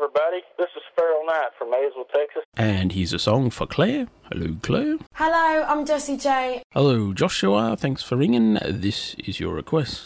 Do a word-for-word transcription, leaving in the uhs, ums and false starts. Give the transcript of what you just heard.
everybody. This is Feral Knight from Maysville, Texas. And here's a song for Claire. Hello, Claire. Hello, I'm Jessie J. Hello, Joshua. Thanks for ringing. This is your request.